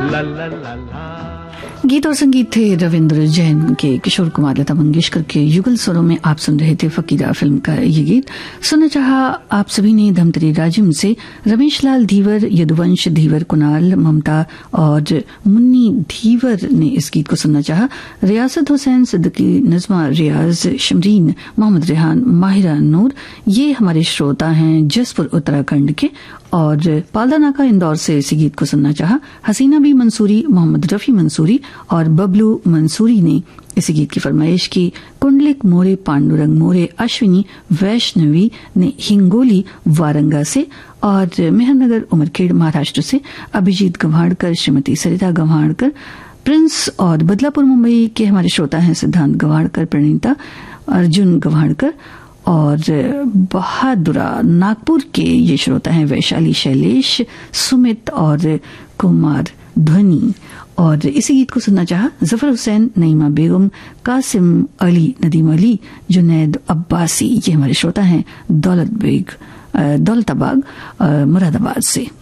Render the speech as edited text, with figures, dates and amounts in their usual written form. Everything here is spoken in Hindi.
ला ला ला ला। गीत और संगीत थे रविंद्र जैन के, किशोर कुमार, लता मंगेशकर के युगल स्वरों में आप सुन रहे थे फकीरा फिल्म का ये गीत। सुनना चाहा आप सभी ने धमतरी राजिम से रमेश लाल धीवर, यदुवंश धीवर, कुणाल, ममता और मुन्नी धीवर ने इस गीत को सुनना चाहा। रियासत हुसैन, सिद्दीकी, नजमा, रियाज, शमरीन, मोहम्मद रेहान, माहिरा नूर, ये हमारे श्रोता हैं जसपुर उत्तराखंड के। और पालदा नाका इंदौर से इसी गीत को सुनना चाहा। हसीना बी मंसूरी, मोहम्मद रफी मंसूरी और बबलू मंसूरी ने इसी गीत की फरमाइश की। कुंडलिक मोरे, पांडुरंग मोरे, अश्विनी वैष्णवी ने हिंगोली वारंगा से और मेहरनगर उमरखेड़ महाराष्ट्र से अभिजीत गव्हाणकर, श्रीमती सरिता गव्हाणकर, प्रिंस और बदलापुर मुंबई के हमारे श्रोता हैं सिद्धांत गव्हाणकर, प्रणीता, अर्जुन गव्हाणकर और बहादुरा नागपुर के ये श्रोता हैं वैशाली, शैलेश, सुमित और कुमार ध्वनि। और इसी गीत को सुनना चाहा जफर हुसैन, नईमा बेगम, कासिम अली, नदीम अली, जुनैद अब्बासी, ये हमारे श्रोता हैं दौलताबाग मुरादाबाद से।